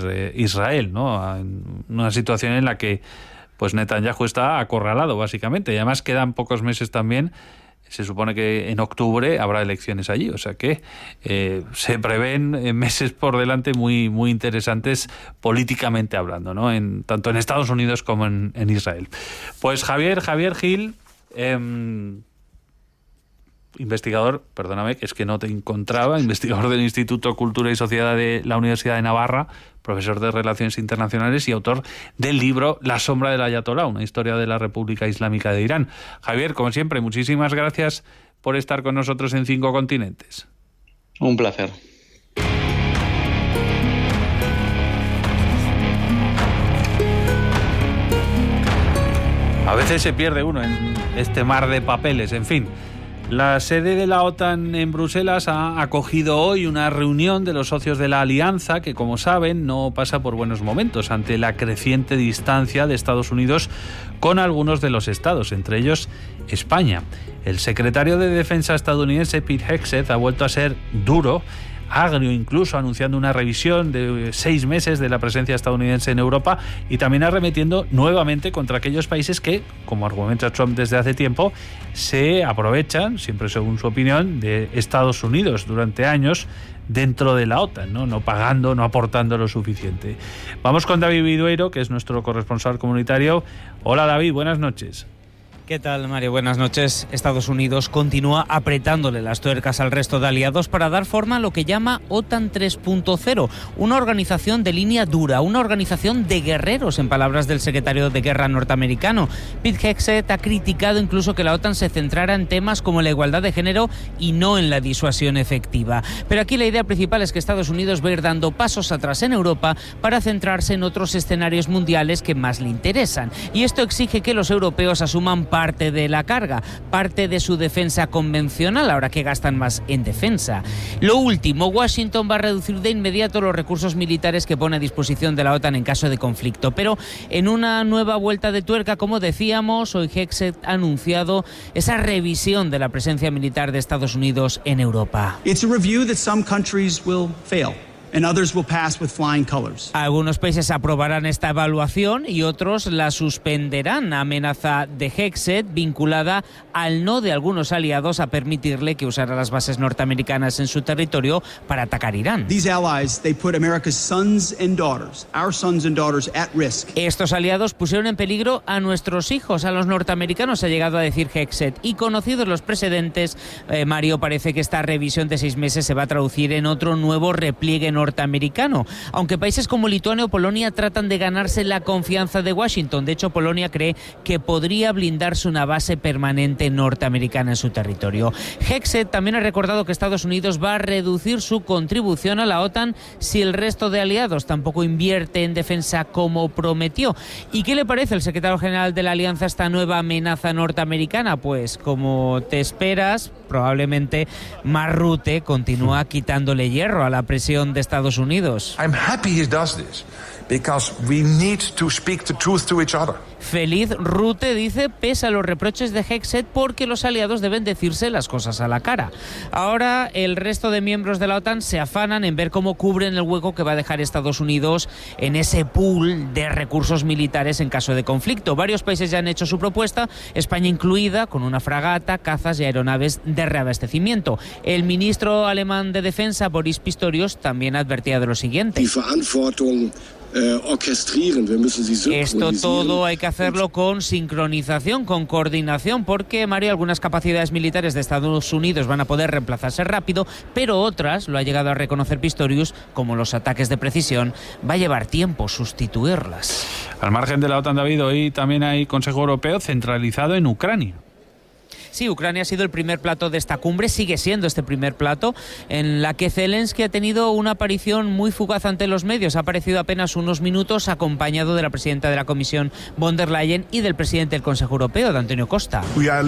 Israel, ¿no? En una situación en la que pues Netanyahu está acorralado, básicamente, y además quedan pocos meses también. Se supone que en octubre habrá elecciones allí, o sea que se prevén meses por delante muy, muy interesantes políticamente hablando, ¿no? Tanto en Estados Unidos como en Israel. Pues Javier Gil, investigador, perdóname, que es que no te encontraba, investigador del Instituto Cultura y Sociedad de la Universidad de Navarra, profesor de Relaciones Internacionales y autor del libro La sombra del Ayatolá, una historia de la República Islámica de Irán. Javier, como siempre, muchísimas gracias por estar con nosotros en 5 continentes. Un placer. A veces se pierde uno en este mar de papeles, en fin. La sede de la OTAN en Bruselas ha acogido hoy una reunión de los socios de la alianza que, como saben, no pasa por buenos momentos ante la creciente distancia de Estados Unidos con algunos de los estados, entre ellos España. El secretario de Defensa estadounidense, Pete Hegseth, ha vuelto a ser duro, agrio incluso, anunciando una revisión de 6 meses de la presencia estadounidense en Europa y también arremetiendo nuevamente contra aquellos países que, como argumenta Trump desde hace tiempo, se aprovechan, siempre según su opinión, de Estados Unidos durante años dentro de la OTAN, no pagando, no aportando lo suficiente. Vamos con David Vidueiro, que es nuestro corresponsal comunitario. Hola David, buenas noches. ¿Qué tal, Mario? Buenas noches. Estados Unidos continúa apretándole las tuercas al resto de aliados para dar forma a lo que llama OTAN 3.0, una organización de línea dura, una organización de guerreros, en palabras del secretario de Guerra norteamericano. Pete Hegseth ha criticado incluso que la OTAN se centrara en temas como la igualdad de género y no en la disuasión efectiva. Pero aquí la idea principal es que Estados Unidos va a ir dando pasos atrás en Europa para centrarse en otros escenarios mundiales que más le interesan. Y esto exige que los europeos asuman parte de la carga, parte de su defensa convencional, ahora que gastan más en defensa. Lo último, Washington va a reducir de inmediato los recursos militares que pone a disposición de la OTAN en caso de conflicto, pero en una nueva vuelta de tuerca, como decíamos, hoy Hegseth ha anunciado esa revisión de la presencia militar de Estados Unidos en Europa. It's a review that some countries will fail. And others will pass with flying colors. Algunos países aprobarán esta evaluación y otros la suspenderán, amenaza de Hegseth vinculada al no de algunos aliados a permitirle que usara las bases norteamericanas en su territorio para atacar Irán. These allies, they put America's sons and daughters, our sons and daughters, at risk. Estos aliados pusieron en peligro a nuestros hijos, a los norteamericanos, ha llegado a decir Hegseth. Y conocidos los precedentes, Mario, parece que esta revisión de 6 meses se va a traducir en otro nuevo repliegue norteamericano, aunque países como Lituania o Polonia tratan de ganarse la confianza de Washington. De hecho, Polonia cree que podría blindarse una base permanente norteamericana en su territorio. Hegseth también ha recordado que Estados Unidos va a reducir su contribución a la OTAN si el resto de aliados tampoco invierte en defensa como prometió. ¿Y qué le parece al secretario general de la Alianza esta nueva amenaza norteamericana? Pues como te esperas, probablemente Marrute continúa quitándole hierro a la presión de Estados Unidos. I'm happy he does this because we need to speak the truth to each other. Feliz Rutte, dice, pese a los reproches de Hegseth, porque los aliados deben decirse las cosas a la cara. Ahora el resto de miembros de la OTAN se afanan en ver cómo cubren el hueco que va a dejar Estados Unidos en ese pool de recursos militares en caso de conflicto. Varios países ya han hecho su propuesta, España incluida, con una fragata, cazas y aeronaves de reabastecimiento. El ministro alemán de Defensa, Boris Pistorius, también advertía de lo siguiente. Esto todo hay que hacerlo con sincronización, con coordinación, porque, Mario, algunas capacidades militares de Estados Unidos van a poder reemplazarse rápido, pero otras, lo ha llegado a reconocer Pistorius, como los ataques de precisión, va a llevar tiempo sustituirlas. Al margen de la OTAN, David, hoy también hay Consejo Europeo centralizado en Ucrania. Sí, Ucrania ha sido el primer plato de esta cumbre, sigue siendo este primer plato, en la que Zelensky ha tenido una aparición muy fugaz ante los medios. Ha aparecido apenas unos minutos acompañado de la presidenta de la Comisión, von der Leyen, y del presidente del Consejo Europeo, de Antonio Costa.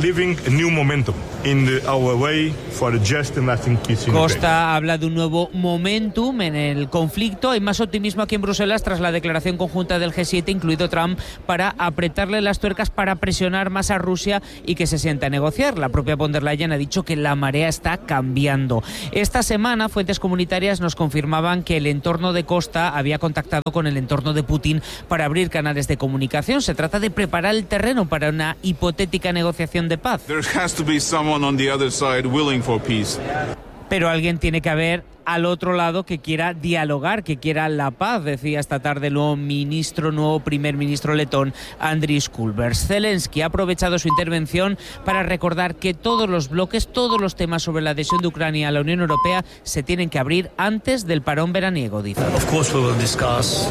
Costa habla de un nuevo momentum en el conflicto. Hay más optimismo aquí en Bruselas tras la declaración conjunta del G7, incluido Trump, para apretarle las tuercas, para presionar más a Rusia y que se sienta a negociar. negociar. La propia von der Leyen ha dicho que la marea está cambiando. Esta semana, fuentes comunitarias nos confirmaban que el entorno de Costa había contactado con el entorno de Putin para abrir canales de comunicación. Se trata de preparar el terreno para una hipotética negociación de paz. There has to be someone on the other side willing for peace. Pero alguien tiene que haber al otro lado que quiera dialogar, que quiera la paz, decía esta tarde el nuevo primer ministro letón, Andris Kulbers. Zelensky ha aprovechado su intervención para recordar que todos los bloques, todos los temas sobre la adhesión de Ucrania a la Unión Europea se tienen que abrir antes del parón veraniego, dice. Of course we will discuss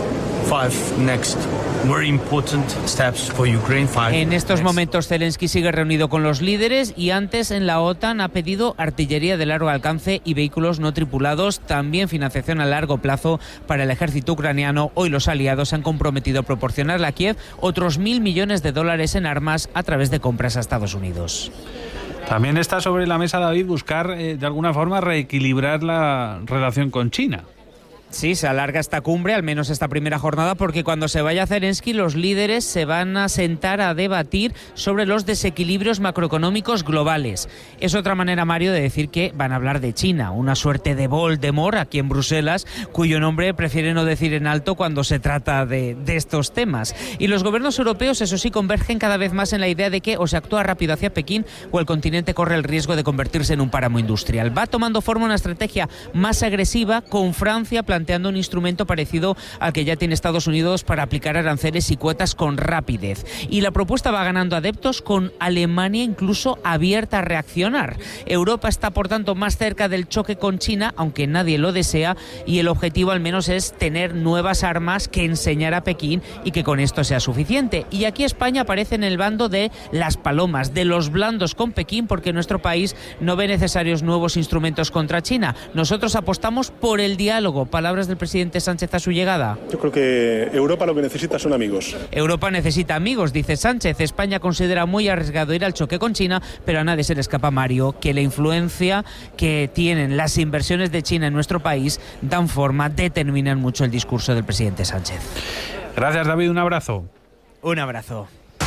5 next very important steps for Ukraine. En estos momentos Zelensky sigue reunido con los líderes y antes en la OTAN ha pedido artillería de largo alcance y vehículos no tripulados, también financiación a largo plazo para el ejército ucraniano. Hoy los aliados se han comprometido a proporcionarle a Kiev otros $1.000 millones en armas a través de compras a Estados Unidos. También está sobre la mesa, David, buscar de alguna forma reequilibrar la relación con China. Sí, se alarga esta cumbre, al menos esta primera jornada, porque cuando se vaya Zelensky, los líderes se van a sentar a debatir sobre los desequilibrios macroeconómicos globales. Es otra manera, Mario, de decir que van a hablar de China, una suerte de Voldemort aquí en Bruselas, cuyo nombre prefiere no decir en alto cuando se trata de estos temas. Y los gobiernos europeos, eso sí, convergen cada vez más en la idea de que o se actúa rápido hacia Pekín o el continente corre el riesgo de convertirse en un páramo industrial. Va tomando forma una estrategia más agresiva, con Francia planteando un instrumento parecido al que ya tiene Estados Unidos para aplicar aranceles y cuotas con rapidez. Y la propuesta va ganando adeptos, con Alemania incluso abierta a reaccionar. Europa está, por tanto, más cerca del choque con China, aunque nadie lo desea, y el objetivo al menos es tener nuevas armas que enseñar a Pekín y que con esto sea suficiente. Y aquí España aparece en el bando de las palomas, de los blandos con Pekín, porque nuestro país no ve necesarios nuevos instrumentos contra China. Nosotros apostamos por el diálogo. Palabras del presidente Sánchez a su llegada. Yo creo que Europa lo que necesita son amigos. Europa necesita amigos, dice Sánchez. España considera muy arriesgado ir al choque con China, pero a nadie se le escapa, Mario, que la influencia que tienen las inversiones de China en nuestro país dan forma, determinan mucho el discurso del presidente Sánchez. Gracias, David, un abrazo. Un abrazo.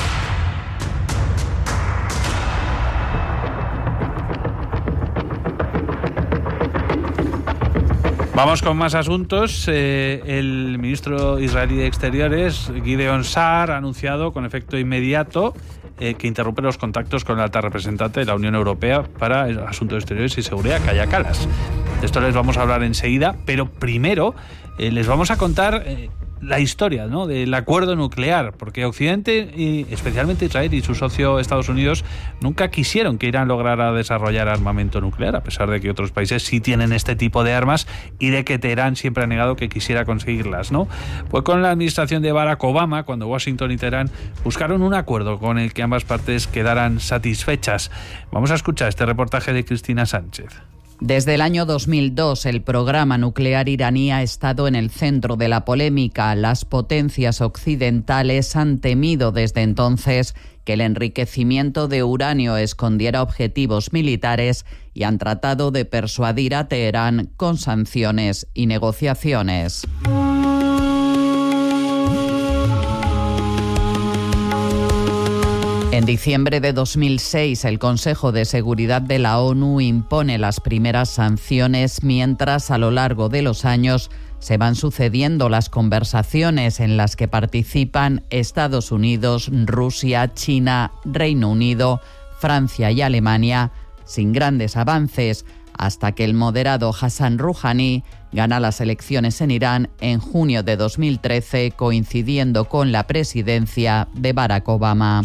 Vamos con más asuntos. El ministro israelí de Exteriores, Gideon Saar, ha anunciado con efecto inmediato que interrumpe los contactos con la alta representante de la Unión Europea para Asuntos Exteriores y Seguridad, Kaja Kallas. De esto les vamos a hablar enseguida, pero primero les vamos a contar la historia, ¿no?, del acuerdo nuclear, porque Occidente, y especialmente Israel y su socio Estados Unidos, nunca quisieron que Irán lograra desarrollar armamento nuclear, a pesar de que otros países sí tienen este tipo de armas y de que Teherán siempre ha negado que quisiera conseguirlas, ¿no? Fue con la administración de Barack Obama cuando Washington y Teherán buscaron un acuerdo con el que ambas partes quedaran satisfechas. Vamos a escuchar este reportaje de Cristina Sánchez. Desde el año 2002, el programa nuclear iraní ha estado en el centro de la polémica. Las potencias occidentales han temido desde entonces que el enriquecimiento de uranio escondiera objetivos militares y han tratado de persuadir a Teherán con sanciones y negociaciones. En diciembre de 2006, el Consejo de Seguridad de la ONU impone las primeras sanciones, mientras a lo largo de los años se van sucediendo las conversaciones en las que participan Estados Unidos, Rusia, China, Reino Unido, Francia y Alemania, sin grandes avances, hasta que el moderado Hassan Rouhani gana las elecciones en Irán en junio de 2013, coincidiendo con la presidencia de Barack Obama.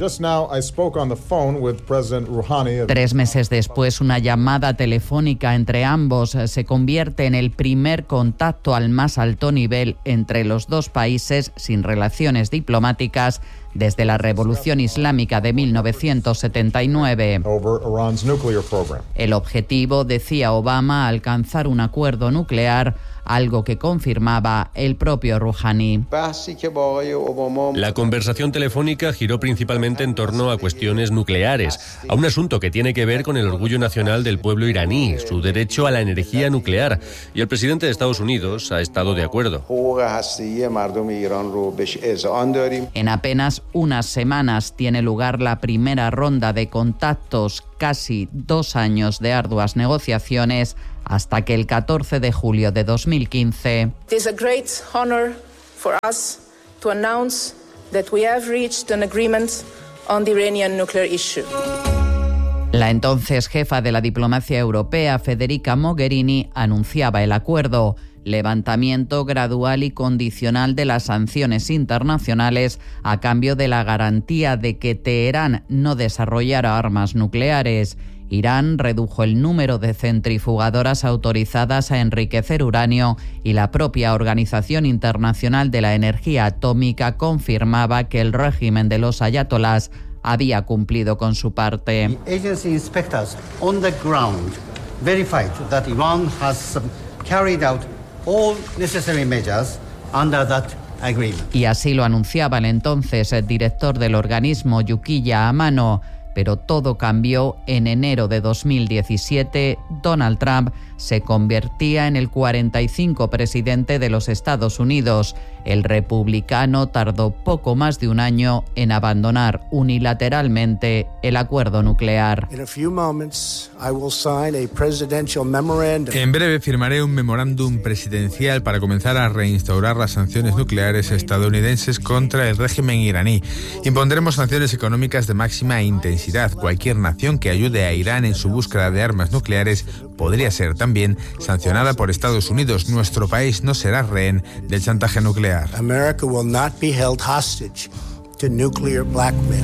3 meses después, una llamada telefónica entre ambos se convierte en el primer contacto al más alto nivel entre los dos países sin relaciones diplomáticas desde la Revolución Islámica de 1979. El objetivo, decía Obama, alcanzar un acuerdo nuclear algo que confirmaba el propio Rouhani. La conversación telefónica giró principalmente en torno a cuestiones nucleares, a un asunto que tiene que ver con el orgullo nacional del pueblo iraní, su derecho a la energía nuclear, y el presidente de Estados Unidos ha estado de acuerdo. En apenas unas semanas tiene lugar la primera ronda de contactos, casi 2 años de arduas negociaciones, hasta que el 14 de julio de 2015. It is a great honor for us to announce that we have reached an agreement on the Iranian nuclear issue. La entonces jefa de la diplomacia europea, Federica Mogherini, anunciaba el acuerdo: levantamiento gradual y condicional de las sanciones internacionales a cambio de la garantía de que Teherán no desarrollara armas nucleares. Irán redujo el número de centrifugadoras autorizadas a enriquecer uranio y la propia Organización Internacional de la Energía Atómica confirmaba que el régimen de los ayatolás había cumplido con su parte. Agency inspectors on the ground verified that Iran has carried out all necessary measures under that agreement. Y así lo anunciaba el entonces director del organismo, Yukiya Amano. Pero todo cambió en enero de 2017. Donald Trump se convertía en el 45 presidente de los Estados Unidos. El republicano tardó poco más de un año en abandonar unilateralmente el acuerdo nuclear. En breve firmaré un memorándum presidencial para comenzar a reinstaurar las sanciones nucleares estadounidenses contra el régimen iraní. Impondremos sanciones económicas de máxima intensidad. Cualquier nación que ayude a Irán en su búsqueda de armas nucleares podría ser también sancionada por Estados Unidos. Nuestro país no será rehén del chantaje nuclear. America will not be held hostage to nuclear blackmail.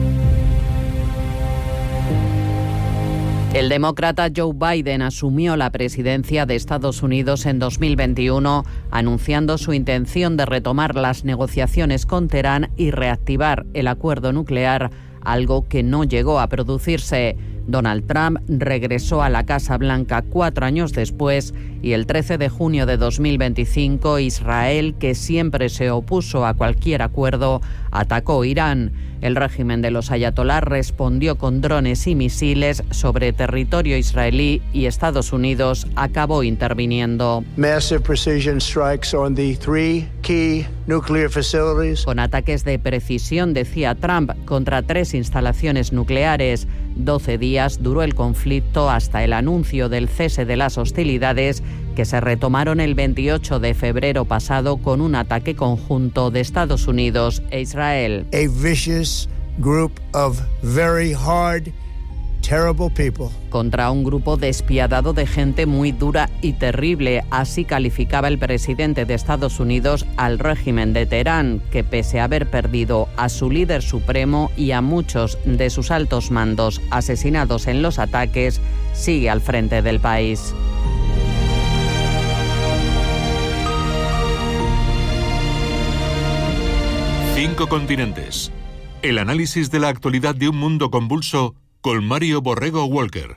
El demócrata Joe Biden asumió la presidencia de Estados Unidos en 2021, anunciando su intención de retomar las negociaciones con Teherán y reactivar el acuerdo nuclear, algo que no llegó a producirse. Donald Trump regresó a la Casa Blanca 4 años después y el 13 de junio de 2025 Israel, que siempre se opuso a cualquier acuerdo, atacó Irán. El régimen de los ayatolás respondió con drones y misiles sobre territorio israelí y Estados Unidos acabó interviniendo. Massive precision strikes on the 3 key nuclear facilities. Con ataques de precisión, decía Trump, contra 3 instalaciones nucleares. 12 días duró el conflicto hasta el anuncio del cese de las hostilidades, que se retomaron el 28 de febrero pasado con un ataque conjunto de Estados Unidos e Israel. A vicious group of very hard, terrible people. Contra un grupo despiadado de gente muy dura y terrible, así calificaba el presidente de Estados Unidos al régimen de Teherán, que pese a haber perdido a su líder supremo y a muchos de sus altos mandos asesinados en los ataques, sigue al frente del país. Cinco continentes. El análisis de la actualidad de un mundo convulso con Mario Borrego Walker.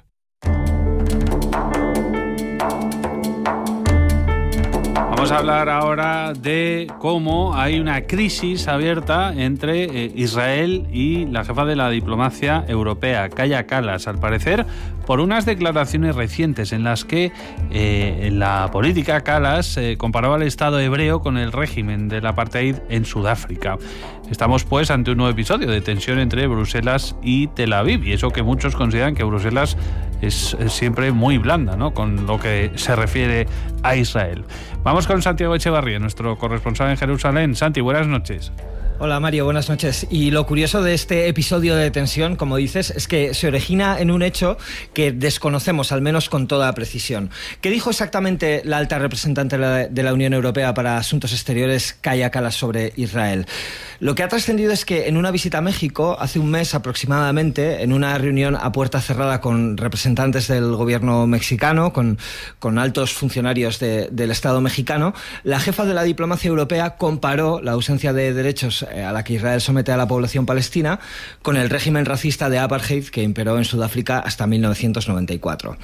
Vamos a hablar ahora de cómo hay una crisis abierta entre Israel y la jefa de la diplomacia europea, Kaja Kallas, al parecer por unas declaraciones recientes en las que en la política Kallas comparaba al Estado hebreo con el régimen del apartheid en Sudáfrica. Estamos pues ante un nuevo episodio de tensión entre Bruselas y Tel Aviv, y eso que muchos consideran que Bruselas es siempre muy blanda, ¿no?, con lo que se refiere a Israel. Vamos con Santiago Echevarría, nuestro corresponsal en Jerusalén. Santi, buenas noches. Hola Mario, buenas noches. Y lo curioso de este episodio de tensión, como dices, es que se origina en un hecho que desconocemos, al menos con toda precisión. ¿Qué dijo exactamente la alta representante de la Unión Europea para Asuntos Exteriores, Kaja Kallas, sobre Israel? Lo que ha trascendido es que en una visita a México, hace un mes aproximadamente, en una reunión a puerta cerrada con representantes del gobierno mexicano, con altos funcionarios del Estado mexicano, la jefa de la diplomacia europea comparó la ausencia de derechos a la que Israel somete a la población palestina con el régimen racista de apartheid que imperó en Sudáfrica hasta 1994.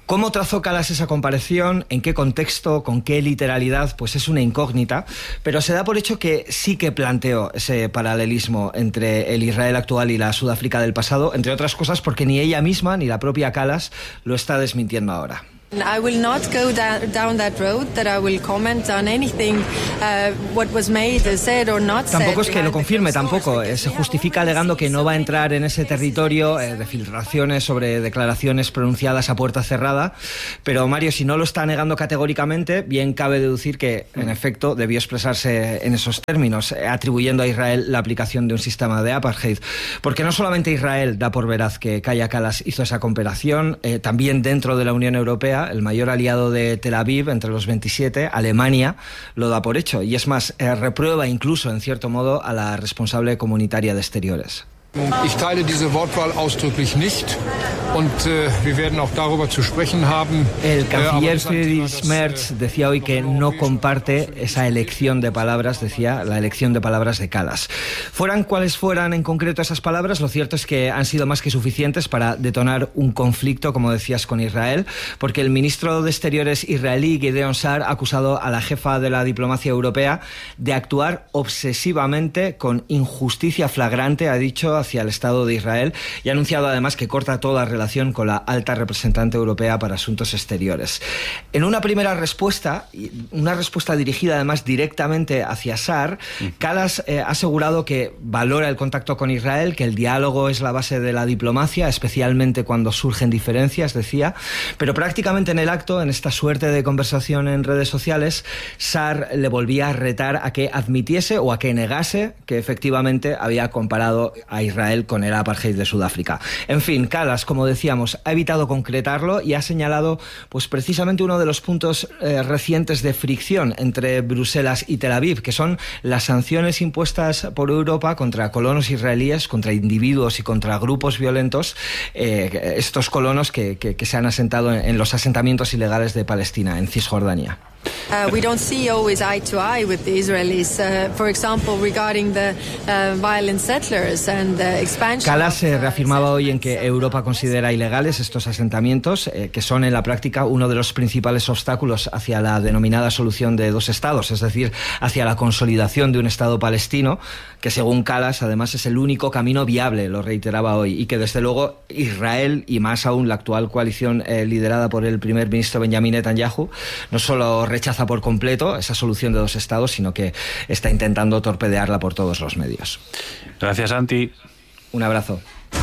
¿Cómo trazó Kallas esa comparación? ¿En qué contexto? ¿Con qué literalidad? Pues es una incógnita, pero se da por hecho que sí que planteó ese paralelismo entre el Israel actual y la Sudáfrica del pasado, entre otras cosas porque ni ella misma ni la propia Kallas lo está desmintiendo ahora. I will not go down that road that I will comment on anything what was made, said or not said. Tampoco es que lo confirme, tampoco. Se justifica alegando que no va a entrar en ese territorio de filtraciones sobre declaraciones pronunciadas a puerta cerrada. Pero Mario, si no lo está negando categóricamente, bien cabe deducir que, en efecto, debió expresarse en esos términos, atribuyendo a Israel la aplicación de un sistema de apartheid. Porque no solamente Israel da por veraz que Kaja Kallas hizo esa comparación, también dentro de la Unión Europea, el mayor aliado de Tel Aviv entre los 27, Alemania, lo da por hecho. Y es más, reprueba incluso, en cierto modo, a la responsable comunitaria de Exteriores. Ich teile diese Wortwahl ausdrücklich nicht und wir werden auch darüber zu sprechen haben. El canciller Friedrich Merz decía hoy que no comparte esa elección de palabras, decía, la elección de palabras de Kallas. Fueran cuales fueran en concreto esas palabras, lo cierto es que han sido más que suficientes para detonar un conflicto, como decías, con Israel, porque el ministro de Exteriores israelí, Gideon Sa'ar, ha acusado a la jefa de la diplomacia europea de actuar obsesivamente con injusticia flagrante, ha dicho, hacia el Estado de Israel, y ha anunciado además que corta toda relación con la alta representante europea para asuntos exteriores. En una primera respuesta, una respuesta dirigida además directamente hacia Sa'ar, Kallas ha asegurado que valora el contacto con Israel, que el diálogo es la base de la diplomacia, especialmente cuando surgen diferencias, decía, pero prácticamente en el acto, en esta suerte de conversación en redes sociales, Sa'ar le volvía a retar a que admitiese o a que negase que efectivamente había comparado a Israel con el apartheid de Sudáfrica. En fin, Kallas, como decíamos, ha evitado concretarlo y ha señalado pues precisamente uno de los puntos recientes de fricción entre Bruselas y Tel Aviv, que son las sanciones impuestas por Europa contra colonos israelíes, contra individuos y contra grupos violentos, estos colonos que se han asentado en los asentamientos ilegales de Palestina, en Cisjordania. We don't see always eye to eye with the Israelis. For example, regarding the violent settlers and the expansion. Kallas reafirmaba hoy en que Europa considera ilegales estos asentamientos, que son en la práctica uno de los principales obstáculos hacia la denominada solución de dos estados, es decir, hacia la consolidación de un Estado palestino, que según Kallas además es el único camino viable, lo reiteraba hoy, y que desde luego Israel y más aún la actual coalición liderada por el primer ministro Benjamin Netanyahu no solo rechaza por completo esa solución de dos estados, sino que está intentando torpedearla por todos los medios. Gracias, Santi. Un abrazo.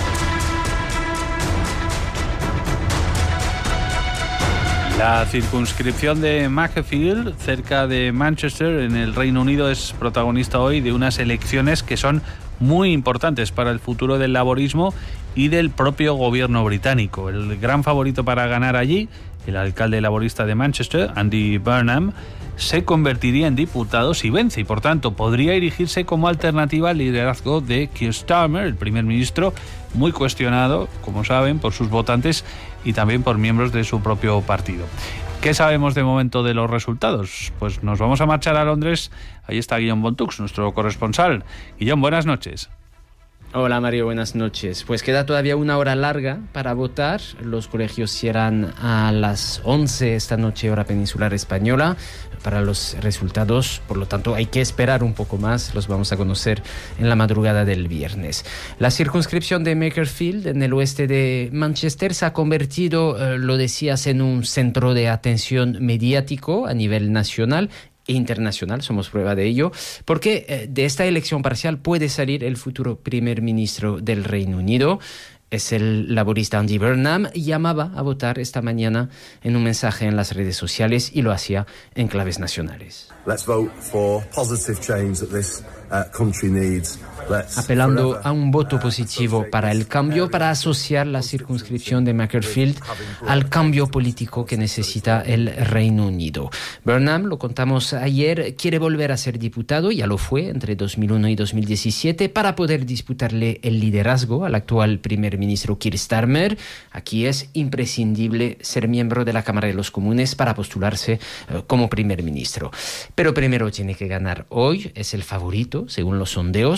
La circunscripción de Macclesfield, cerca de Manchester, en el Reino Unido, es protagonista hoy de unas elecciones que son muy importantes para el futuro del laborismo y del propio gobierno británico. El gran favorito para ganar allí, el alcalde laborista de Manchester, Andy Burnham, se convertiría en diputado si vence y, por tanto, podría erigirse como alternativa al liderazgo de Keir Starmer, el primer ministro, muy cuestionado, como saben, por sus votantes y también por miembros de su propio partido. ¿Qué sabemos de momento de los resultados? Pues nos vamos a marchar a Londres. Ahí está Guillaume Bontux, nuestro corresponsal. Guillaume, buenas noches. Hola Mario, buenas noches. Pues queda todavía una hora larga para votar. Los colegios cierran a las 11 esta noche, hora peninsular española, para los resultados. Por lo tanto, hay que esperar un poco más. Los vamos a conocer en la madrugada del viernes. La circunscripción de Macclesfield, en el oeste de Manchester, se ha convertido, lo decías, en un centro de atención mediático a nivel nacional e internacional, somos prueba de ello, porque de esta elección parcial puede salir el futuro primer ministro del Reino Unido. Es el laborista Andy Burnham, llamaba a votar esta mañana en un mensaje en las redes sociales y lo hacía en claves nacionales. Let's vote for positive change that this country needs. Apelando a un voto positivo para el cambio, para asociar la circunscripción de Macclesfield al cambio político que necesita el Reino Unido. Burnham, lo contamos ayer, quiere volver a ser diputado, ya lo fue entre 2001 y 2017, para poder disputarle el liderazgo al actual primer ministro Keir Starmer. Aquí es imprescindible ser miembro de la Cámara de los Comunes para postularse como primer ministro. Pero primero tiene que ganar hoy, es el favorito, según los sondeos, su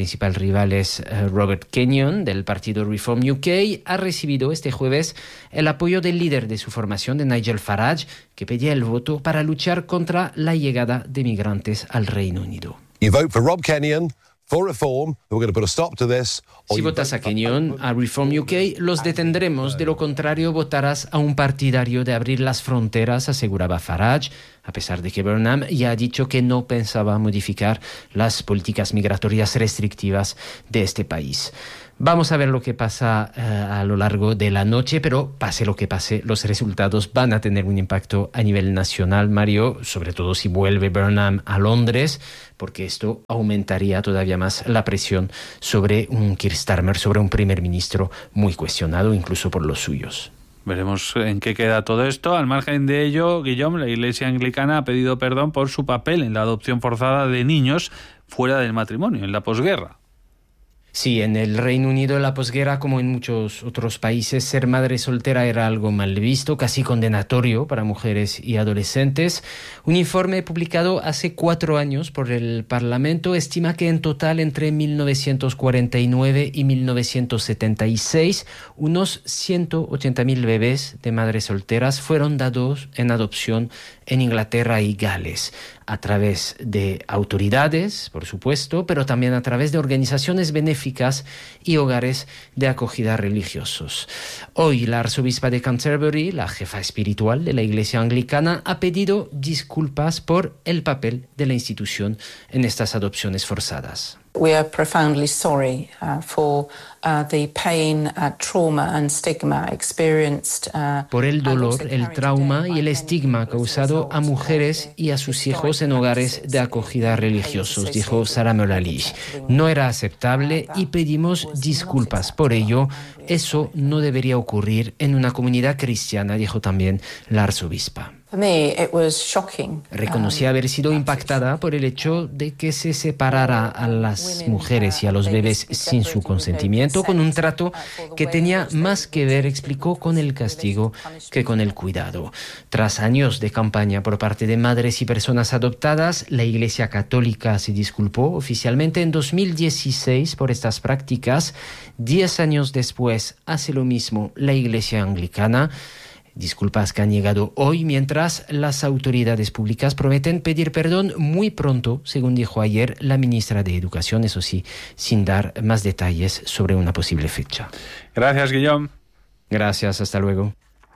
principal rival es Robert Kenyon, del partido Reform UK, ha recibido este jueves el apoyo del líder de su formación, de Nigel Farage, que pedía el voto para luchar contra la llegada de migrantes al Reino Unido. You vote for Rob Kenyon. For reform, we're going to put a stop to this. Si votas a Kenyon, a Reform UK, los detendremos. De lo contrario, votarás a un partidario de abrir las fronteras, aseguraba Farage, a pesar de que Burnham ya ha dicho que no pensaba modificar las políticas migratorias restrictivas de este país. Vamos a ver lo que pasa a lo largo de la noche, pero pase lo que pase, los resultados van a tener un impacto a nivel nacional, Mario, sobre todo si vuelve Burnham a Londres, porque esto aumentaría todavía más la presión sobre un Keir Starmer, sobre un primer ministro muy cuestionado, incluso por los suyos. Veremos en qué queda todo esto. Al margen de ello, Guillaume, la Iglesia Anglicana ha pedido perdón por su papel en la adopción forzada de niños fuera del matrimonio, en la posguerra. Sí, en el Reino Unido, en la posguerra, como en muchos otros países, ser madre soltera era algo mal visto, casi condenatorio para mujeres y adolescentes. Un informe publicado hace 4 años por el Parlamento estima que en total, entre 1949 y 1976, unos 180.000 bebés de madres solteras fueron dados en adopción en Inglaterra y Gales, a través de autoridades, por supuesto, pero también a través de organizaciones benéficas y hogares de acogida religiosos. Hoy la arzobispa de Canterbury, la jefa espiritual de la Iglesia Anglicana, ha pedido disculpas por el papel de la institución en estas adopciones forzadas. We are profoundly sorry for the pain, trauma and stigma experienced. Por el dolor, el trauma y el estigma causado a mujeres y a sus hijos en hogares de acogida religiosos, dijo Sarah Mullally. No era aceptable y pedimos disculpas por ello. Eso no debería ocurrir en una comunidad cristiana, dijo también la arzobispa. Reconocía haber sido impactada por el hecho de que se separara a las mujeres y a los bebés sin su consentimiento, con un trato que tenía más que ver, explicó, con el castigo que con el cuidado. Tras años de campaña por parte de madres y personas adoptadas, la Iglesia Católica se disculpó oficialmente en 2016 por estas prácticas. 10 años después hace lo mismo la Iglesia Anglicana. Disculpas que han llegado hoy, mientras las autoridades públicas prometen pedir perdón muy pronto, según dijo ayer la ministra de Educación, eso sí, sin dar más detalles sobre una posible fecha. Gracias, Guillaume. Gracias, hasta luego.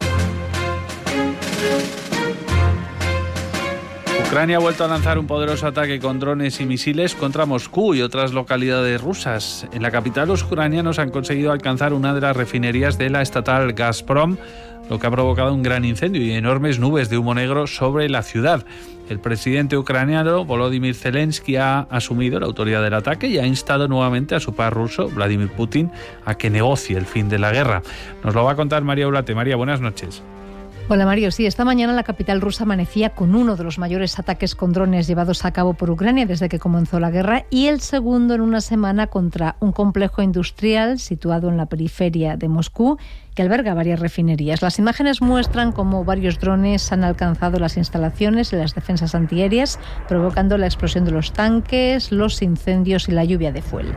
Ucrania ha vuelto a lanzar un poderoso ataque con drones y misiles contra Moscú y otras localidades rusas. En la capital, los ucranianos han conseguido alcanzar una de las refinerías de la estatal Gazprom, lo que ha provocado un gran incendio y enormes nubes de humo negro sobre la ciudad. El presidente ucraniano Volodymyr Zelensky ha asumido la autoridad del ataque y ha instado nuevamente a su par ruso, Vladimir Putin, a que negocie el fin de la guerra. Nos lo va a contar María Ulate. María, buenas noches. Hola Mario, sí, esta mañana la capital rusa amanecía con uno de los mayores ataques con drones llevados a cabo por Ucrania desde que comenzó la guerra y el segundo en una semana contra un complejo industrial situado en la periferia de Moscú que alberga varias refinerías. Las imágenes muestran cómo varios drones han alcanzado las instalaciones y las defensas antiaéreas, provocando la explosión de los tanques, los incendios y la lluvia de fuel.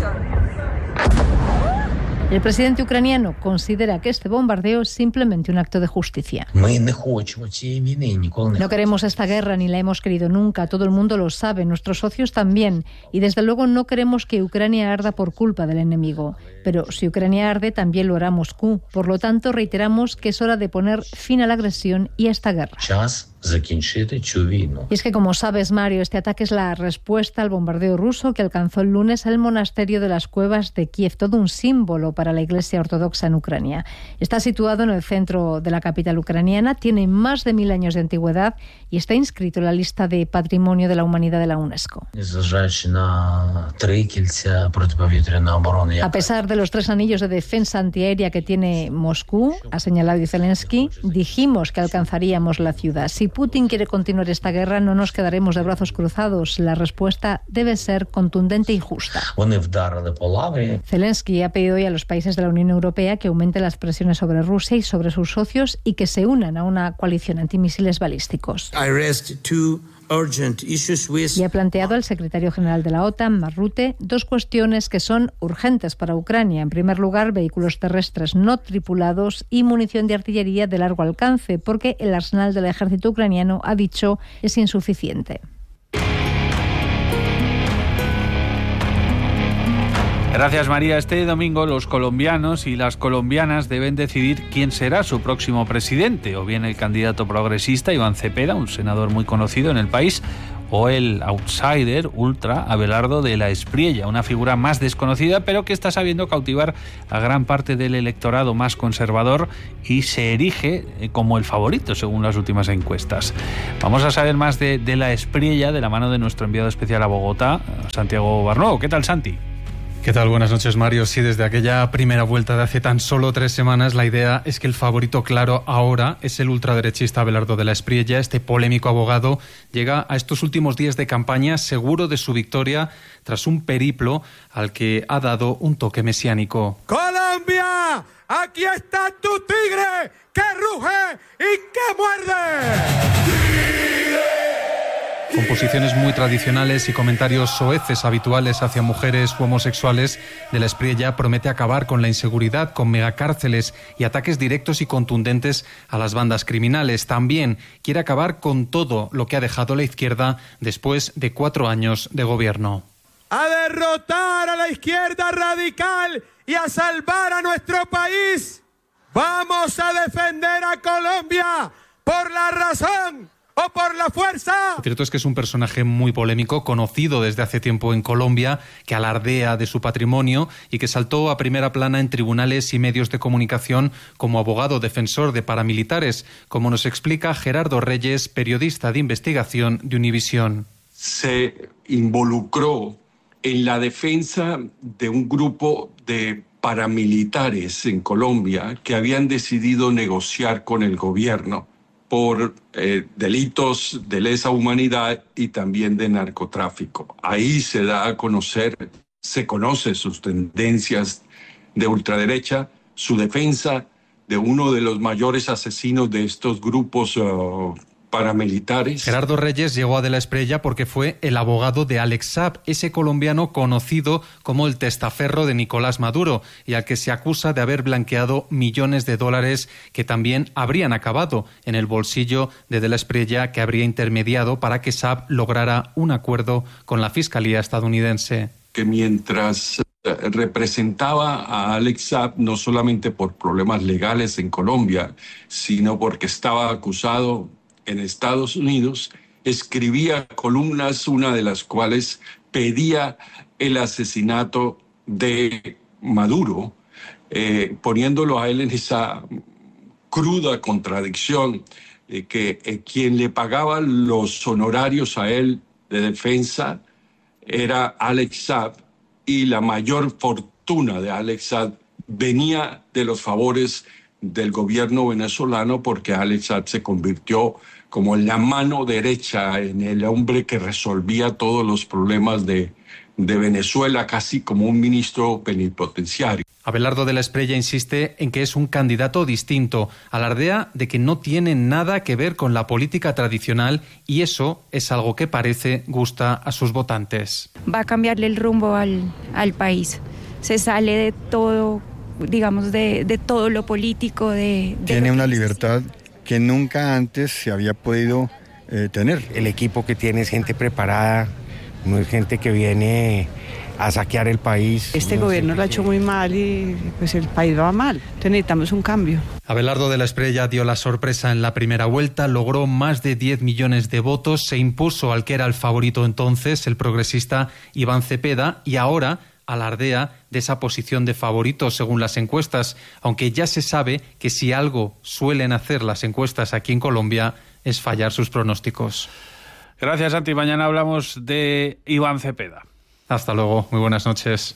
El presidente ucraniano considera que este bombardeo es simplemente un acto de justicia. No queremos esta guerra ni la hemos querido nunca, todo el mundo lo sabe, nuestros socios también, y desde luego no queremos que Ucrania arda por culpa del enemigo. Pero si Ucrania arde, también lo hará Moscú. Por lo tanto, reiteramos que es hora de poner fin a la agresión y a esta guerra. Y es que, como sabes, Mario, este ataque es la respuesta al bombardeo ruso que alcanzó el lunes el monasterio de las Cuevas de Kiev, todo un símbolo para la Iglesia Ortodoxa en Ucrania. Está situado en el centro de la capital ucraniana, tiene más de 1000 años de antigüedad y está inscrito en la lista de Patrimonio de la Humanidad de la UNESCO. A pesar de los 3 anillos de defensa antiaérea que tiene Moscú, ha señalado Zelensky, dijimos que alcanzaríamos la ciudad. Si Putin quiere continuar esta guerra, no nos quedaremos de brazos cruzados. La respuesta debe ser contundente y justa. Zelensky ha pedido hoy a los países de la Unión Europea que aumenten las presiones sobre Rusia y sobre sus socios y que se unan a una coalición antimisiles balísticos. Y ha planteado al secretario general de la OTAN, Mark Rutte, dos cuestiones que son urgentes para Ucrania. En primer lugar, vehículos terrestres no tripulados y munición de artillería de largo alcance, porque el arsenal del ejército ucraniano, ha dicho, es insuficiente. Gracias, María. Este domingo los colombianos y las colombianas deben decidir quién será su próximo presidente, o bien el candidato progresista Iván Cepeda, un senador muy conocido en el país, o el outsider ultra Abelardo de la Espriella, una figura más desconocida pero que está sabiendo cautivar a gran parte del electorado más conservador y se erige como el favorito según las últimas encuestas. Vamos a saber más de la Espriella de la mano de nuestro enviado especial a Bogotá, Santiago Barnuevo. ¿Qué tal, Santi? ¿Qué tal? Buenas noches, Mario. Sí, desde aquella primera vuelta de hace tan solo 3 semanas, la idea es que el favorito claro ahora es el ultraderechista Abelardo de la Espriella. Este polémico abogado llega a estos últimos días de campaña seguro de su victoria tras un periplo al que ha dado un toque mesiánico. ¡Colombia! ¡Aquí está tu tigre que ruge y que muerde! Con posiciones muy tradicionales y comentarios soeces habituales hacia mujeres u homosexuales, de la Espriella promete acabar con la inseguridad, con megacárceles y ataques directos y contundentes a las bandas criminales. También quiere acabar con todo lo que ha dejado la izquierda después de 4 años de gobierno. A derrotar a la izquierda radical y a salvar a nuestro país. Vamos a defender a Colombia por la razón o por la fuerza. Lo cierto es que es un personaje muy polémico, conocido desde hace tiempo en Colombia, que alardea de su patrimonio y que saltó a primera plana en tribunales y medios de comunicación como abogado defensor de paramilitares, como nos explica Gerardo Reyes, periodista de investigación de Univisión. Se involucró en la defensa de un grupo de paramilitares en Colombia que habían decidido negociar con el gobierno por delitos de lesa humanidad y también de narcotráfico. Ahí se da a conocer, se conoce sus tendencias de ultraderecha, su defensa de uno de los mayores asesinos de estos grupos paramilitares. Gerardo Reyes llegó a de la Espriella porque fue el abogado de Alex Saab, ese colombiano conocido como el testaferro de Nicolás Maduro y al que se acusa de haber blanqueado millones de dólares que también habrían acabado en el bolsillo de la Espriella, que habría intermediado para que Saab lograra un acuerdo con la Fiscalía estadounidense. Que mientras representaba a Alex Saab, no solamente por problemas legales en Colombia, sino porque estaba acusado en Estados Unidos, escribía columnas, una de las cuales pedía el asesinato de Maduro, poniéndolo a él en esa cruda contradicción, que quien le pagaba los honorarios a él de defensa era Alex Saab, y la mayor fortuna de Alex Saab venía de los favores del gobierno venezolano, porque Alex Saab se convirtió como en la mano derecha, en el hombre que resolvía todos los problemas de Venezuela, casi como un ministro plenipotenciario. Abelardo de la Espriella insiste en que es un candidato distinto, alardea de que no tiene nada que ver con la política tradicional y eso es algo que parece gusta a sus votantes. Va a cambiarle el rumbo al país, se sale de todo, digamos, de todo lo político. Tiene una libertad que nunca antes se había podido tener. El equipo que tiene es gente preparada, no es gente que viene a saquear el país. Este gobierno lo ha hecho muy mal y pues el país va mal, entonces necesitamos un cambio. Abelardo de la Espriella dio la sorpresa en la primera vuelta, logró más de 10 millones de votos, se impuso al que era el favorito entonces, el progresista Iván Cepeda, y ahora alardea de esa posición de favorito según las encuestas, aunque ya se sabe que si algo suelen hacer las encuestas aquí en Colombia es fallar sus pronósticos. Gracias, Santi. Mañana hablamos de Iván Cepeda. Hasta luego. Muy buenas noches.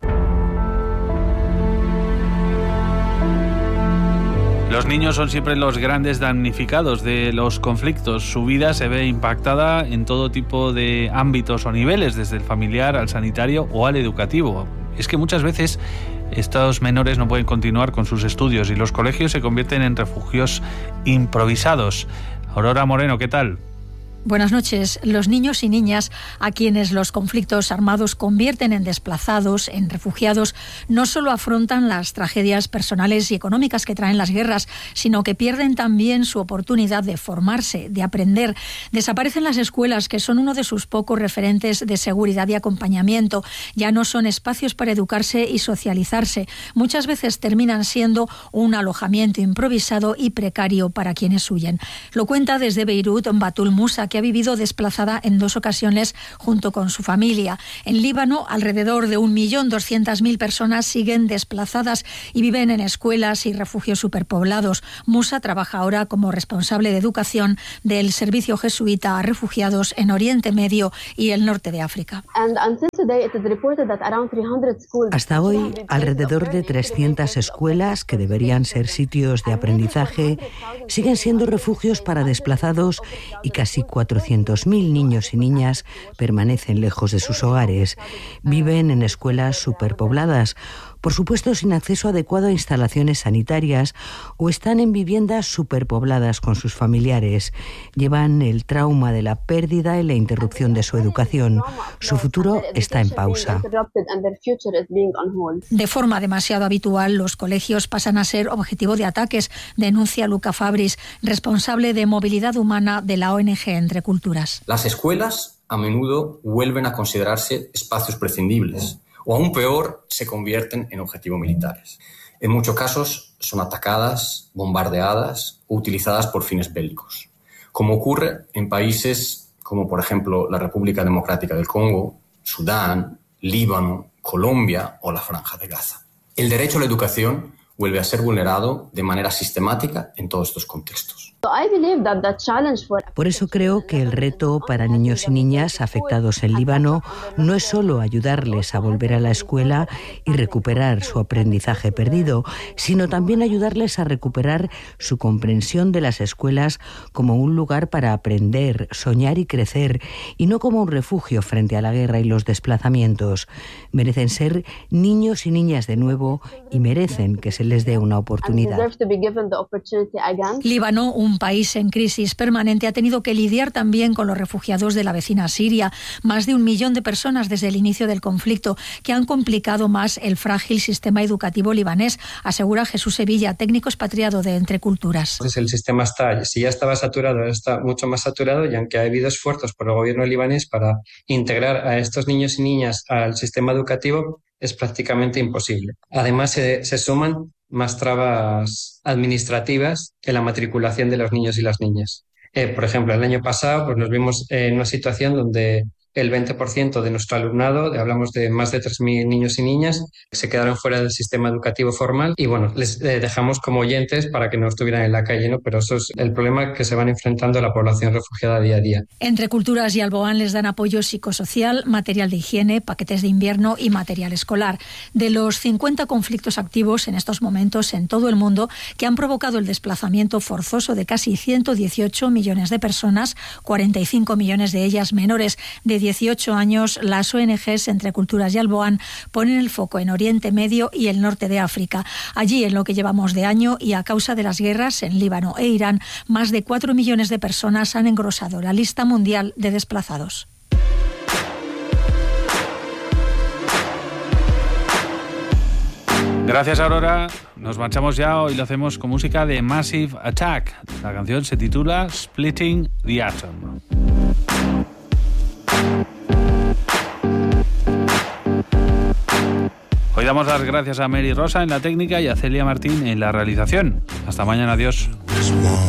Los niños son siempre los grandes damnificados de los conflictos. Su vida se ve impactada en todo tipo de ámbitos o niveles, desde el familiar al sanitario o al educativo. Es que muchas veces estos menores no pueden continuar con sus estudios y los colegios se convierten en refugios improvisados. Aurora Moreno, ¿qué tal? Buenas noches. Los niños y niñas a quienes los conflictos armados convierten en desplazados, en refugiados, no solo afrontan las tragedias personales y económicas que traen las guerras, sino que pierden también su oportunidad de formarse, de aprender. Desaparecen las escuelas, que son uno de sus pocos referentes de seguridad y acompañamiento. Ya no son espacios para educarse y socializarse. Muchas veces terminan siendo un alojamiento improvisado y precario para quienes huyen. Lo cuenta desde Beirut Batul Musa, que ha vivido desplazada en 2 ocasiones junto con su familia. En Líbano, alrededor de 1.200.000 personas siguen desplazadas y viven en escuelas y refugios superpoblados. Musa trabaja ahora como responsable de educación del Servicio Jesuita a Refugiados en Oriente Medio y el norte de África. Hasta hoy, alrededor de 300 escuelas, que deberían ser sitios de aprendizaje, siguen siendo refugios para desplazados y casi 400.000 niños y niñas permanecen lejos de sus hogares. Viven en escuelas superpobladas, por supuesto sin acceso adecuado a instalaciones sanitarias, o están en viviendas superpobladas con sus familiares. Llevan el trauma de la pérdida y la interrupción de su educación. Su futuro está en pausa. De forma demasiado habitual, los colegios pasan a ser objetivo de ataques, denuncia Luca Fabris, responsable de movilidad humana de la ONG Entre Culturas. Las escuelas a menudo vuelven a considerarse espacios prescindibles, o aún peor, se convierten en objetivos militares. En muchos casos son atacadas, bombardeadas o utilizadas por fines bélicos, como ocurre en países como, por ejemplo, la República Democrática del Congo, Sudán, Líbano, Colombia o la Franja de Gaza. El derecho a la educación vuelve a ser vulnerado de manera sistemática en todos estos contextos. Por eso creo que el reto para niños y niñas afectados en Líbano no es solo ayudarles a volver a la escuela y recuperar su aprendizaje perdido, sino también ayudarles a recuperar su comprensión de las escuelas como un lugar para aprender, soñar y crecer, y no como un refugio frente a la guerra y los desplazamientos. Merecen ser niños y niñas de nuevo y merecen que se les dé una oportunidad. Líbano, un país en crisis permanente, ha tenido que lidiar también con los refugiados de la vecina Siria. Más de 1 millón de personas desde el inicio del conflicto, que han complicado más el frágil sistema educativo libanés, asegura Jesús Sevilla, técnico expatriado de Entre Culturas. Entonces el sistema si ya estaba saturado, ahora está mucho más saturado, y aunque ha habido esfuerzos por el gobierno libanés para integrar a estos niños y niñas al sistema educativo, es prácticamente imposible. Además, se suman más trabas administrativas en la matriculación de los niños y las niñas. Por ejemplo, el año pasado pues nos vimos en una situación donde el 20% de nuestro alumnado, hablamos de más de 3.000 niños y niñas, se quedaron fuera del sistema educativo formal, y bueno, les dejamos como oyentes para que no estuvieran en la calle, ¿no? Pero eso es el problema que se van enfrentando la población refugiada día a día. Entre Culturas y Alboan les dan apoyo psicosocial, material de higiene, paquetes de invierno y material escolar. De los 50 conflictos activos en estos momentos en todo el mundo, que han provocado el desplazamiento forzoso de casi 118 millones de personas, 45 millones de ellas menores de 18 años, las ONGs Entre Culturas y Alboan ponen el foco en Oriente Medio y el norte de África. Allí, en lo que llevamos de año y a causa de las guerras en Líbano e Irán, más de 4 millones de personas han engrosado la lista mundial de desplazados. Gracias, Aurora. Nos marchamos ya. Hoy lo hacemos con música de Massive Attack. La canción se titula Splitting the Atom. Hoy damos las gracias a Mary Rosa en la técnica y a Celia Martín en la realización. Hasta mañana, adiós.